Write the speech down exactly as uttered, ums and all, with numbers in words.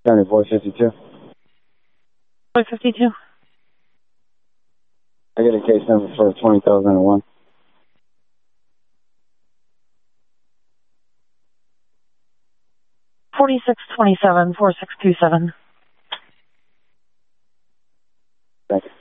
seventy-four fifty-two. four fifty-two. I get a case number for twenty thousand one. forty-six twenty-seven, four six two seven. Thank you.